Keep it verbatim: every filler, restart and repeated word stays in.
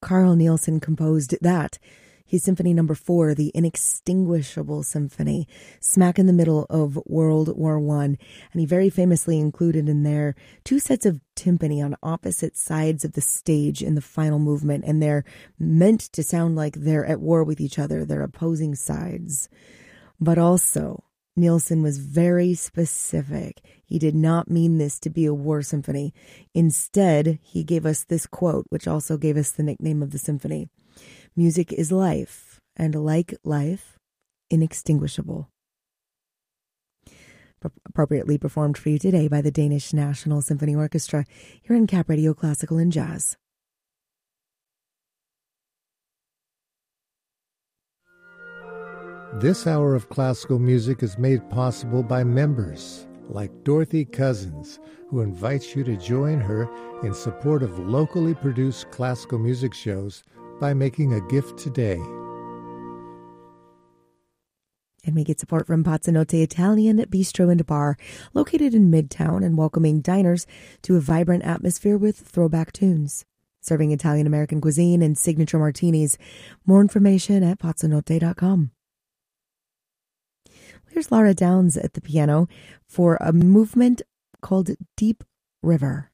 Carl Nielsen composed that. His Symphony Number Four, the Inextinguishable Symphony, smack in the middle of World War One, and he very famously included in there two sets of timpani on opposite sides of the stage in the final movement, and they're meant to sound like they're at war with each other. They're opposing sides. But also, Nielsen was very specific. He did not mean this to be a war symphony. Instead, he gave us this quote, which also gave us the nickname of the symphony. Music is life, and like life, inextinguishable. Appropriately performed for you today by the Danish National Symphony Orchestra here in Cap Radio Classical and Jazz. This hour of classical music is made possible by members like Dorothy Cousins, who invites you to join her in support of locally produced classical music shows by making a gift today. And we get support from Pazzanotte Italian Bistro and Bar, located in Midtown and welcoming diners to a vibrant atmosphere with throwback tunes. Serving Italian-American cuisine and signature martinis. More information at pazzanotte dot com. Here's Laura Downs at the piano for a movement called Deep River.